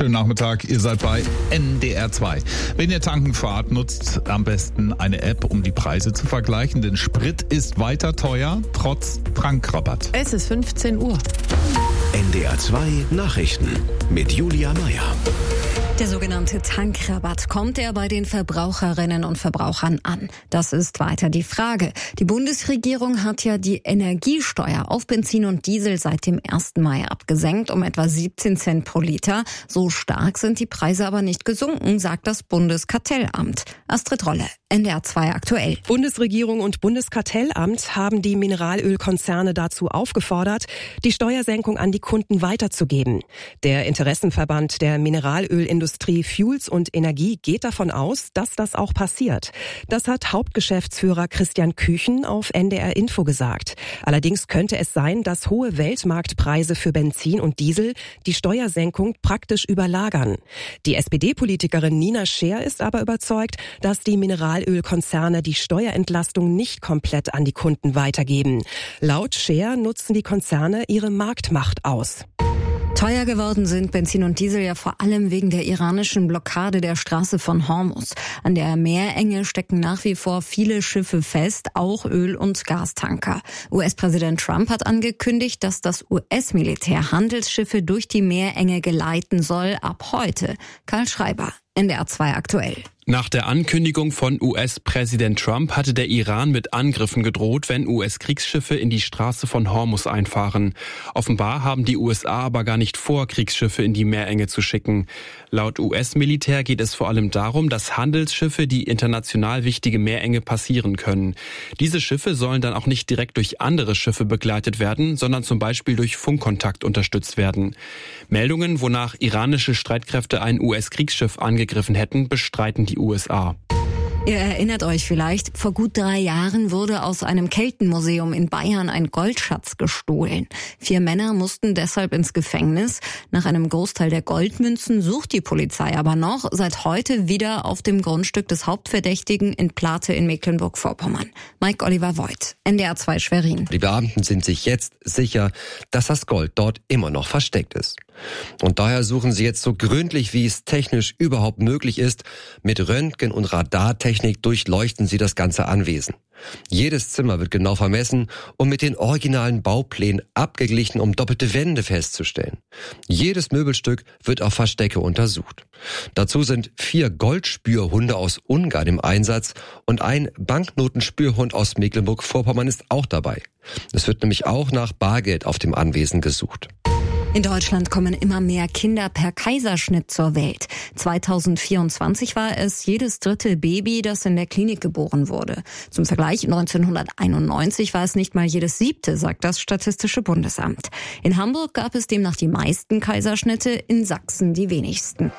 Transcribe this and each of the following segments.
Schönen Nachmittag, ihr seid bei NDR 2. Wenn ihr tanken fahrt, nutzt am besten eine App, um die Preise zu vergleichen, denn Sprit ist weiter teuer, trotz Tankrabatt. Es ist 15 Uhr. NDR 2 Nachrichten mit Julia Meyer. Der sogenannte Tankrabatt, kommt er bei den Verbraucherinnen und Verbrauchern an? Das ist weiter die Frage. Die Bundesregierung hat ja die Energiesteuer auf Benzin und Diesel seit dem 1. Mai abgesenkt um etwa 17 Cent pro Liter. So stark sind die Preise aber nicht gesunken, sagt das Bundeskartellamt. Astrid Rolle, NDR 2 aktuell. Bundesregierung und Bundeskartellamt haben die Mineralölkonzerne dazu aufgefordert, die Steuersenkung an die Kunden weiterzugeben. Der Interessenverband der Mineralölindustrie Fuels und Energie geht davon aus, dass das auch passiert. Das hat Hauptgeschäftsführer Christian Küchen auf NDR Info gesagt. Allerdings könnte es sein, dass hohe Weltmarktpreise für Benzin und Diesel die Steuersenkung praktisch überlagern. Die SPD-Politikerin Nina Scheer ist aber überzeugt, dass die Mineralölkonzerne die Steuerentlastung nicht komplett an die Kunden weitergeben. Laut Scheer nutzen die Konzerne ihre Marktmacht aus. Teuer geworden sind Benzin und Diesel ja vor allem wegen der iranischen Blockade der Straße von Hormuz. An der Meerenge stecken nach wie vor viele Schiffe fest, auch Öl- und Gastanker. US-Präsident Trump hat angekündigt, dass das US-Militär Handelsschiffe durch die Meerenge geleiten soll ab heute. Karl Schreiber, NDR 2 aktuell. Nach der Ankündigung von US-Präsident Trump hatte der Iran mit Angriffen gedroht, wenn US-Kriegsschiffe in die Straße von Hormuz einfahren. Offenbar haben die USA aber gar nicht vor, Kriegsschiffe in die Meerenge zu schicken. Laut US-Militär geht es vor allem darum, dass Handelsschiffe die international wichtige Meerenge passieren können. Diese Schiffe sollen dann auch nicht direkt durch andere Schiffe begleitet werden, sondern zum Beispiel durch Funkkontakt unterstützt werden. Meldungen, wonach iranische Streitkräfte ein US-Kriegsschiff angegriffen hätten, bestreiten die USA. Ihr erinnert euch vielleicht, vor gut 3 Jahren wurde aus einem Keltenmuseum in Bayern ein Goldschatz gestohlen. 4 Männer mussten deshalb ins Gefängnis. Nach einem Großteil der Goldmünzen sucht die Polizei aber noch seit heute wieder auf dem Grundstück des Hauptverdächtigen in Plate in Mecklenburg-Vorpommern. Mike Oliver Voigt, NDR 2 Schwerin. Die Beamten sind sich jetzt sicher, dass das Gold dort immer noch versteckt ist. Und daher suchen sie jetzt so gründlich, wie es technisch überhaupt möglich ist. Mit Röntgen- und Radartechnik durchleuchten sie das ganze Anwesen. Jedes Zimmer wird genau vermessen und mit den originalen Bauplänen abgeglichen, um doppelte Wände festzustellen. Jedes Möbelstück wird auf Verstecke untersucht. Dazu sind 4 Goldspürhunde aus Ungarn im Einsatz und ein Banknotenspürhund aus Mecklenburg-Vorpommern ist auch dabei. Es wird nämlich auch nach Bargeld auf dem Anwesen gesucht. In Deutschland kommen immer mehr Kinder per Kaiserschnitt zur Welt. 2024 war es jedes 3. Baby, das in der Klinik geboren wurde. Zum Vergleich, 1991 war es nicht mal jedes 7., sagt das Statistische Bundesamt. In Hamburg gab es demnach die meisten Kaiserschnitte, in Sachsen die wenigsten.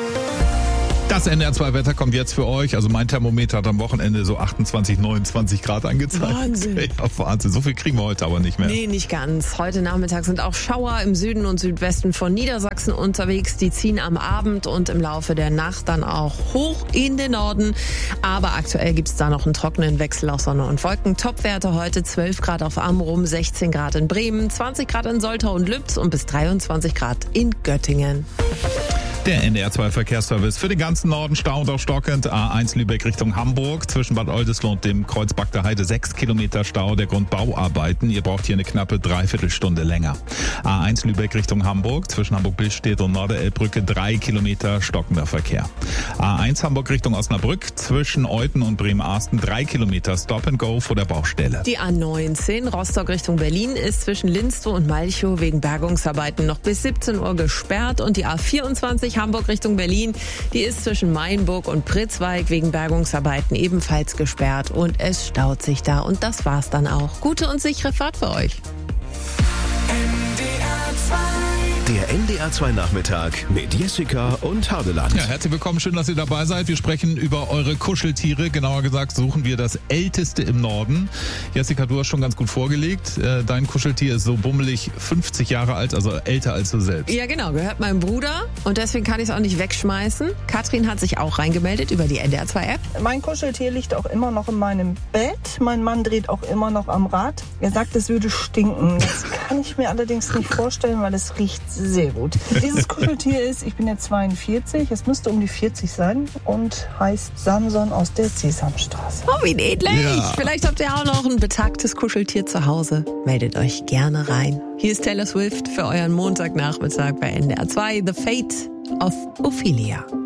Das NDR 2 Wetter kommt jetzt für euch. Also mein Thermometer hat am Wochenende so 28, 29 Grad angezeigt. Wahnsinn. Ja, Wahnsinn. So viel kriegen wir heute aber nicht mehr. Nee, nicht ganz. Heute Nachmittag sind auch Schauer im Süden und Südwesten von Niedersachsen unterwegs. Die ziehen am Abend und im Laufe der Nacht dann auch hoch in den Norden. Aber aktuell gibt es da noch einen trockenen Wechsel aus Sonne und Wolken. Topwerte heute 12 Grad auf Amrum, 16 Grad in Bremen, 20 Grad in Soltau und Lübz und bis 23 Grad in Göttingen. Der NDR 2 Verkehrsservice für den ganzen Norden Stau und auch stockend. A1 Lübeck Richtung Hamburg zwischen Bad Oldesloe und dem Kreuz Bagder Heide 6 Kilometer Stau der Grund Bauarbeiten. Ihr braucht hier eine knappe Dreiviertelstunde länger. A1 Lübeck Richtung Hamburg zwischen Hamburg-Billstedt und Norderelbbrücke 3 Kilometer stockender Verkehr. A1 Hamburg Richtung Osnabrück zwischen Euten und Bremen-Arsten 3 Kilometer Stop and Go vor der Baustelle. Die A19 Rostock Richtung Berlin ist zwischen Linstow und Malchow wegen Bergungsarbeiten noch bis 17 Uhr gesperrt und die A24 Hamburg Richtung Berlin, die ist zwischen Mainburg und Pritzwalk wegen Bergungsarbeiten ebenfalls gesperrt und es staut sich da und das war's dann auch. Gute und sichere Fahrt für euch. Der NDR 2 Nachmittag mit Jessica und Hadeland. Ja, herzlich willkommen, schön, dass ihr dabei seid. Wir sprechen über eure Kuscheltiere. Genauer gesagt suchen wir das älteste im Norden. Jessica, du hast schon ganz gut vorgelegt. Dein Kuscheltier ist so bummelig 50 Jahre alt, also älter als du selbst. Ja genau, gehört meinem Bruder und deswegen kann ich es auch nicht wegschmeißen. Katrin hat sich auch reingemeldet über die NDR 2 App. Mein Kuscheltier liegt auch immer noch in meinem Bett. Mein Mann dreht auch immer noch am Rad. Er sagt, es würde stinken. Das kann ich mir allerdings nicht vorstellen, weil es riecht Sehr gut. Dieses Kuscheltier ist, ich bin jetzt 42, es müsste um die 40 sein und heißt Samson aus der Sesamstraße. Oh, wie niedlich. Ja. Vielleicht habt ihr auch noch ein betagtes Kuscheltier zu Hause. Meldet euch gerne rein. Hier ist Taylor Swift für euren Montagnachmittag bei NDR 2, The Fate of Ophelia.